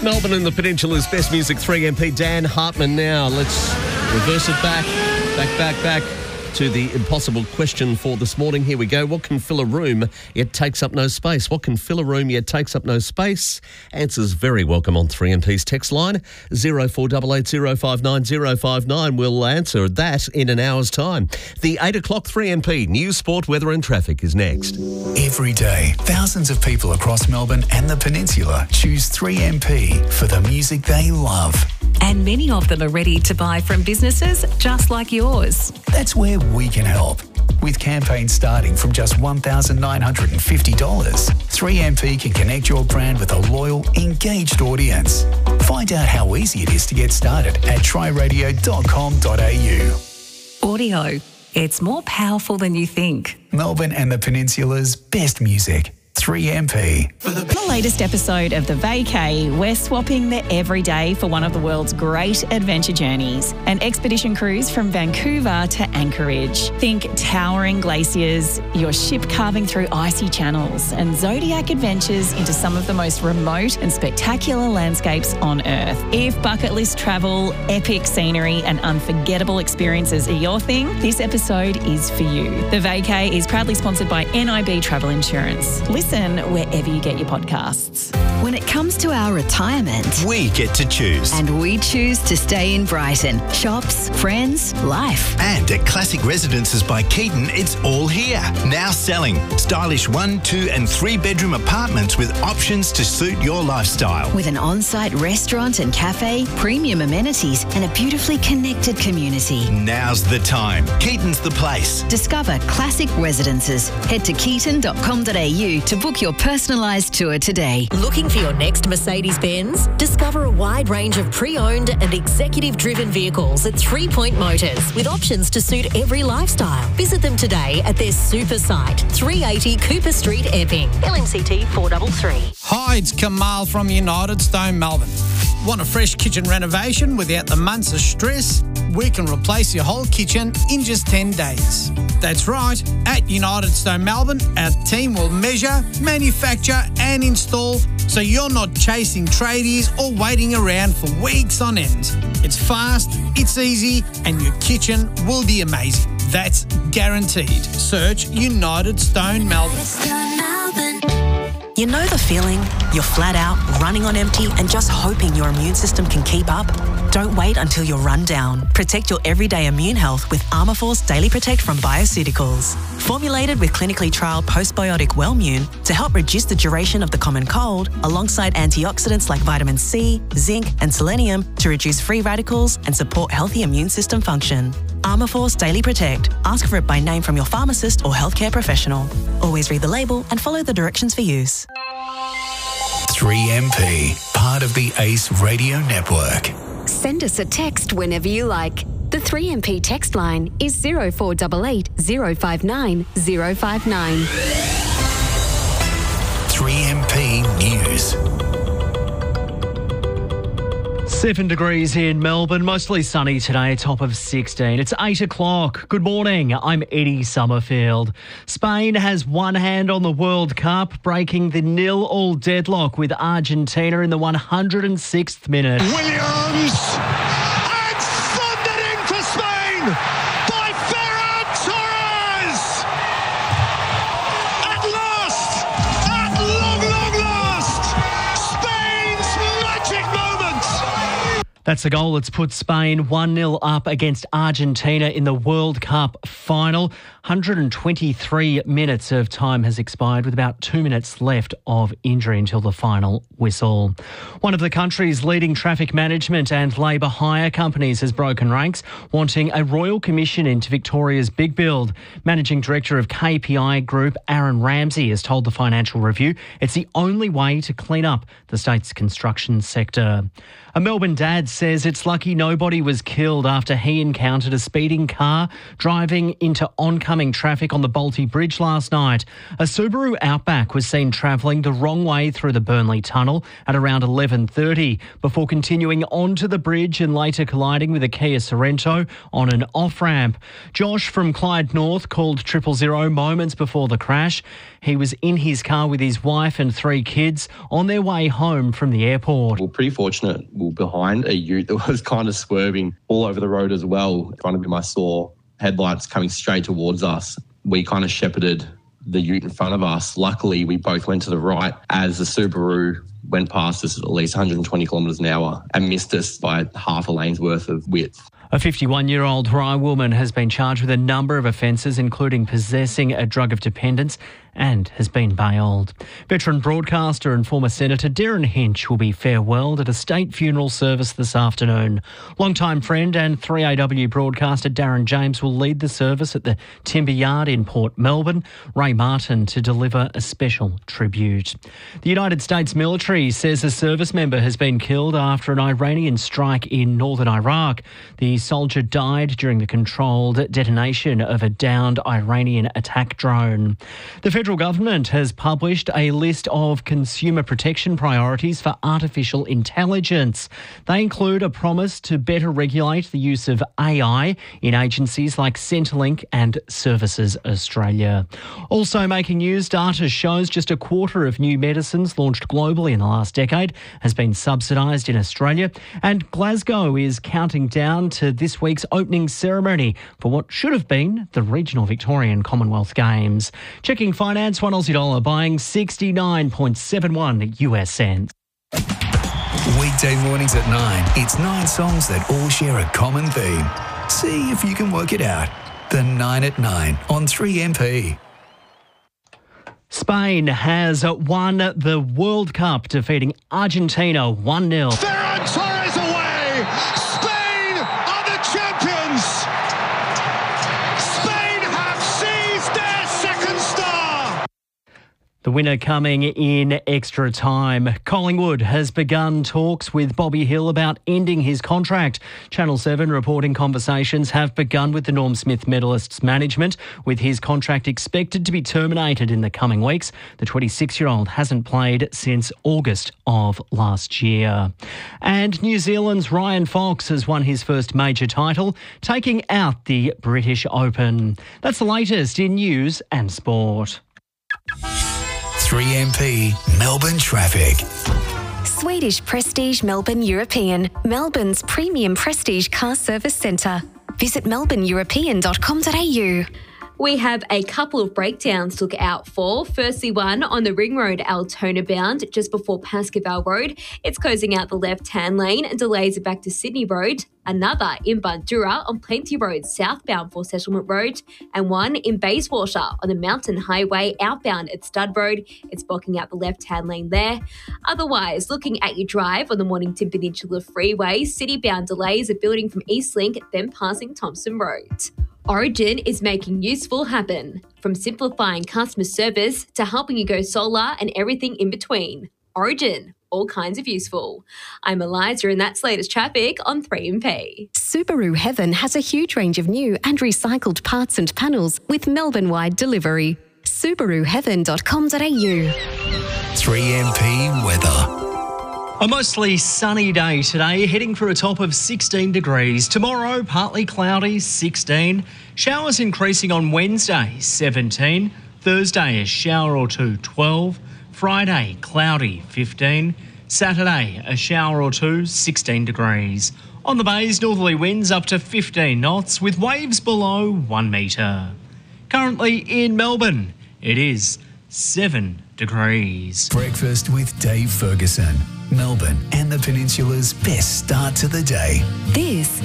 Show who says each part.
Speaker 1: Melbourne and the Peninsula's best music, 3MP, Dan Hartman now. Let's reverse it back to the impossible question for this morning. Here we go. What can fill a room yet takes up no space? What can fill a room yet takes up no space? Answers very welcome on 3MP's text line, 0488059059. We'll answer that in an hour's time. The 8 o'clock 3MP News, Sport, Weather and Traffic is next.
Speaker 2: Every day, thousands of people across Melbourne and the Peninsula choose 3MP for the music they love.
Speaker 3: And many of them are ready to buy from businesses just like yours.
Speaker 2: That's where we can help. With campaigns starting from just $1,950, 3MP can connect your brand with a loyal, engaged audience. Find out how easy it is to get started at tryradio.com.au.
Speaker 3: Audio. It's more powerful than you think.
Speaker 2: Melbourne and the Peninsula's best music. 3MP.
Speaker 4: The latest episode of The Vacay, we're swapping the everyday for one of the world's great adventure journeys. An expedition cruise from Vancouver to Anchorage. Think towering glaciers, your ship carving through icy channels, and zodiac adventures into some of the most remote and spectacular landscapes on Earth. If bucket list travel, epic scenery, and unforgettable experiences are your thing, this episode is for you. The Vacay is proudly sponsored by NIB Travel Insurance. Listen wherever you get your podcasts.
Speaker 5: When it comes to our retirement,
Speaker 6: we get to choose.
Speaker 5: And we choose to stay in Brighton. Shops, friends, life.
Speaker 6: And at Classic Residences by Keaton, it's all here. Now selling. Stylish 1, 2 and 3 bedroom apartments with options to suit your lifestyle.
Speaker 5: With an on-site restaurant and cafe, premium amenities and a beautifully connected community.
Speaker 6: Now's the time. Keaton's the place.
Speaker 5: Discover Classic Residences. Head to keaton.com.au to book your personalised tour today.
Speaker 7: Looking for your next Mercedes-Benz? Discover a wide range of pre-owned and executive-driven vehicles at 3 Point Motors with options to suit every lifestyle. Visit them today at their super site, 380 Cooper Street, Epping. LMCT 433.
Speaker 8: Hi, it's Kamal from United Stone Melbourne. Want a fresh kitchen renovation without the months of stress? We can replace your whole kitchen in just 10 days. That's right. At United Stone Melbourne, our team will measure, manufacture and install so you're not chasing tradies or waiting around for weeks on end. It's fast, it's easy and your kitchen will be amazing. That's guaranteed. Search United Stone Melbourne.
Speaker 7: You know the feeling? You're flat out, running on empty and just hoping your immune system can keep up? Don't wait until you're run down. Protect your everyday immune health with Armourforce Daily Protect from Bioceuticals. Formulated with clinically trialled postbiotic Wellmune to help reduce the duration of the common cold, alongside antioxidants like vitamin C, zinc and selenium to reduce free radicals and support healthy immune system function. Armourforce Daily Protect. Ask for it by name from your pharmacist or healthcare professional. Always read the label and follow the directions for use.
Speaker 2: 3MP, part of the Ace Radio Network.
Speaker 9: Send us a text whenever you like. The 3MP text line is 0488 059 059.
Speaker 2: 3MP News.
Speaker 10: 7 degrees in Melbourne, mostly sunny today, top of 16. It's 8 o'clock. Good morning, I'm Eddie Summerfield. Spain has one hand on the World Cup, breaking the 0-0 deadlock with Argentina in the 106th minute.
Speaker 11: Williams! And thundering for Spain by Ferran Torres! At last! At long, long last! Spain's magic moment!
Speaker 10: That's the goal that's put Spain 1-0 up against Argentina in the World Cup final. 123 minutes of time has expired with about 2 minutes left of injury until the final whistle. One of the country's leading traffic management and labour hire companies has broken ranks, wanting a royal commission into Victoria's big build. Managing Director of KPI Group, Aaron Ramsey, has told the Financial Review it's the only way to clean up the state's construction sector. A Melbourne dad says it's lucky nobody was killed after he encountered a speeding car driving into oncoming oncoming traffic on the Bolte Bridge last night. A Subaru Outback was seen travelling the wrong way through the Burnley Tunnel at around 11:30 before continuing onto the bridge and later colliding with a Kia Sorento on an off-ramp. Josh from Clyde North called 000 moments before the crash. He was in his car with his wife and 3 kids on their way home from the airport.
Speaker 12: We're pretty fortunate. We were behind a ute that was kind of swerving all over the road as well. In front of him, I saw headlights coming straight towards us. We kind of shepherded the ute in front of us. Luckily, we both went to the right as the Subaru went past us at least 120 kilometres an hour and missed us by half a lane's worth of width.
Speaker 10: A 51-year-old Rye woman has been charged with a number of offences, including possessing a drug of dependence, and has been bailed. Veteran broadcaster and former Senator Darren Hinch will be farewelled at a state funeral service this afternoon. Longtime friend and 3AW broadcaster Darren James will lead the service at the Timber Yard in Port Melbourne. Ray Martin to deliver a special tribute. The United States military says a service member has been killed after an Iranian strike in northern Iraq. The soldier died during the controlled detonation of a downed Iranian attack drone. The federal government has published a list of consumer protection priorities for artificial intelligence. They include a promise to better regulate the use of AI in agencies like Centrelink and Services Australia. Also making news, data shows just a quarter of new medicines launched globally in the last decade has been subsidised in Australia, and Glasgow is counting down to this week's opening ceremony for what should have been the regional Victorian Commonwealth Games. Checking finance, $1 Aussie buying 69.71 US cents.
Speaker 2: Weekday mornings at 9. It's 9 songs that all share a common theme. See if you can work it out. The 9 at 9 on 3MP.
Speaker 10: Spain has won the World Cup, defeating Argentina 1-0.
Speaker 11: Ferran Torres away! Spain are the champions! Spain have seized their second star!
Speaker 10: The winner coming in extra time. Collingwood has begun talks with Bobby Hill about ending his contract. Channel 7 reporting conversations have begun with the Norm Smith medalist's management, with his contract expected to be terminated in the coming weeks. The 26-year-old hasn't played since August of last year. And New Zealand's Ryan Fox has won his first major title, taking out the British Open. That's the latest in news and sport.
Speaker 2: 3MP Melbourne traffic.
Speaker 9: Swedish Prestige Melbourne European, Melbourne's premium prestige car service centre. Visit melbourneeuropean.com.au.
Speaker 13: We have a couple of breakdowns to look out for. Firstly, one on the Ring Road Altona bound just before Pascoval Road. It's closing out the left-hand lane and delays it back to Sydney Road. Another in Bundoora on Plenty Road southbound for Settlement Road. And one in Bayswater on the Mountain Highway outbound at Stud Road. It's blocking out the left-hand lane there. Otherwise, looking at your drive on the Mornington Peninsula Freeway, city-bound delays are building from Eastlink, then passing Thompson Road. Origin is making useful happen. From simplifying customer service to helping you go solar and everything in between. Origin, all kinds of useful. I'm Eliza and that's latest traffic on 3MP.
Speaker 9: Subaru Heaven has a huge range of new and recycled parts and panels with Melbourne-wide delivery. SubaruHeaven.com.au.
Speaker 2: 3MP weather.
Speaker 10: A mostly sunny day today, heading for a top of 16 degrees. Tomorrow, partly cloudy, 16. Showers increasing on Wednesday, 17. Thursday, a shower or two, 12. Friday, cloudy, 15. Saturday, a shower or two, 16 degrees. On the bays, northerly winds up to 15 knots with waves below 1 metre. Currently in Melbourne, it is 7 degrees.
Speaker 2: Breakfast with Dave Ferguson. Melbourne and the Peninsula's best start to the day.
Speaker 9: This